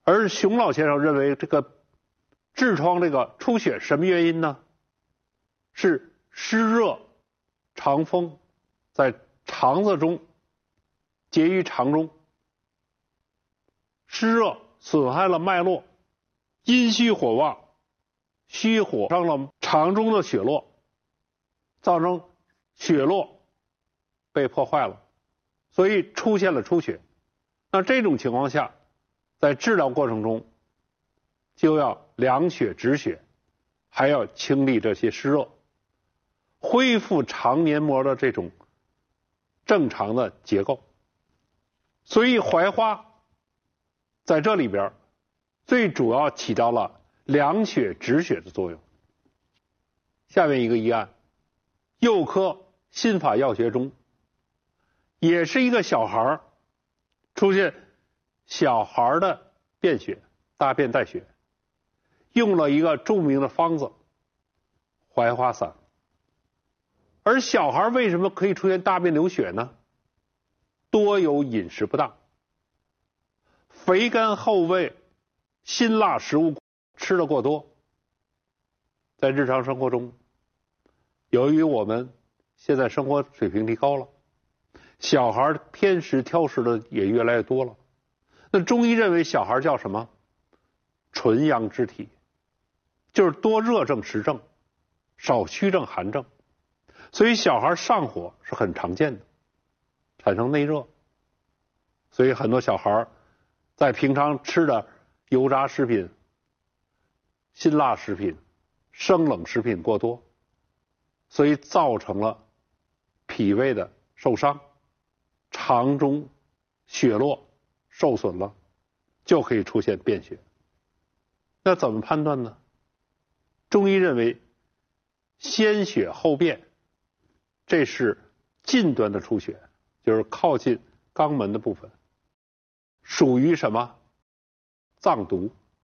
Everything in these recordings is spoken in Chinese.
而熊老先生认为这个痔疮这个出血什么原因呢？是湿热肠风在肠子中结于肠中，湿热损害了脉络，阴虚火旺，虚火伤了肠中的血络，造成血络被破坏了，所以出现了出血。那这种情况下，在治疗过程中就要凉血止血，还要清理这些湿热，恢复肠黏膜的这种正常的结构。所以槐花在这里边最主要起到了凉血止血的作用。下面一个医案，幼科心法药学中，也是一个小孩出现小孩的便血，大便带血，用了一个著名的方子槐花散。而小孩为什么可以出现大便流血呢？多有饮食不当，肥甘厚味、辛辣食物吃得过多。在日常生活中，由于我们现在生活水平提高了，小孩偏食挑食的也越来越多了。那中医认为小孩叫什么？纯阳之体，就是多热症实症，少虚症寒症。所以小孩上火是很常见的，产生内热。所以很多小孩在平常吃的油炸食品、辛辣食品、生冷食品过多，所以造成了脾胃的受伤，肠中血络受损了，就可以出现便血。那怎么判断呢？中医认为先血后便，这是近端的出血，就是靠近肛门的部分，属于什么？脏毒。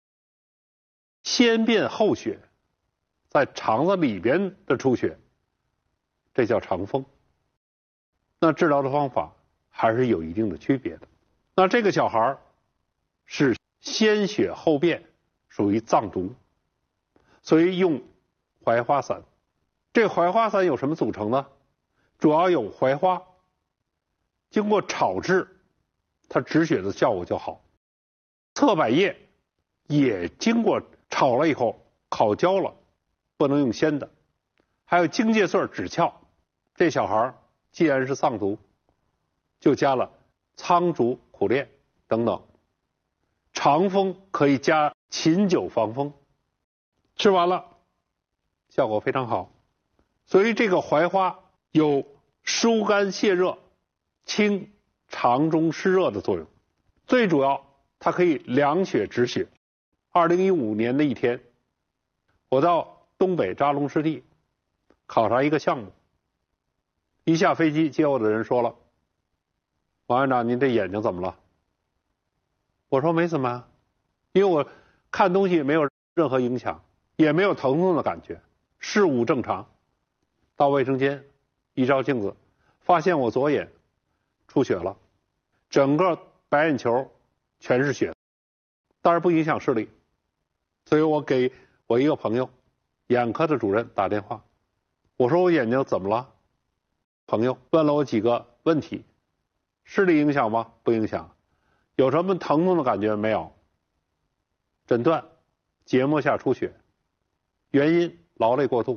先便后血，在肠子里边的出血，这叫肠风。那治疗的方法还是有一定的区别的。那这个小孩是先血后便，属于脏毒，所以用槐花散。这槐花散有什么组成呢？主要有槐花，经过炒制，它止血的效果就好。侧柏叶也经过炒了以后烤焦了，不能用鲜的。还有荆芥穗止窍。这小孩既然是脏毒，就加了苍术、苦楝等等。肠风可以加琴酒防风，吃完了效果非常好。所以这个槐花有疏肝泻热、清肠中湿热的作用。最主要它可以凉血止血。2015年的一天，我到东北扎龙湿地考察一个项目，一下飞机接我的人说了，王院长您这眼睛怎么了？我说没怎么啊，因为我看东西没有任何影响，也没有疼痛的感觉，视物正常。到卫生间一照镜子，发现我左眼出血了，整个白眼球全是血，当然不影响视力。所以我给我一个朋友，眼科的主任打电话，我说我眼睛怎么了？朋友问了我几个问题，视力影响吗？不影响。有什么疼痛的感觉没有？诊断结膜下出血，原因劳累过度。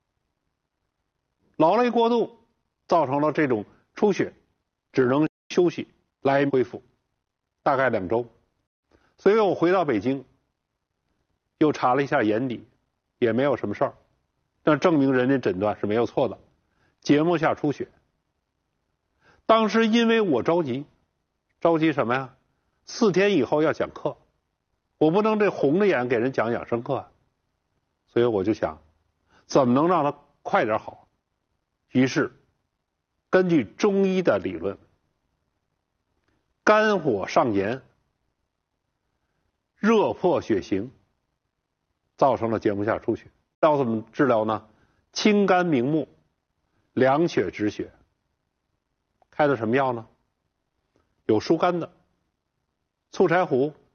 劳累过度造成了这种出血，只能休息来恢复，大概2周。所以我回到北京，又查了一下眼底，也没有什么事儿，那证明人家诊断是没有错的，结膜下出血。当时因为我着急什么呀？4天以后要讲课，我不能这红着眼给人讲养生课啊，所以我就想怎么能让他快点好。于是根据中医的理论，肝火上炎，热破血行，造成了结膜下出血。要怎么治疗呢？清肝明目，凉血止血。开的什么药呢？有疏肝的，醋柴胡、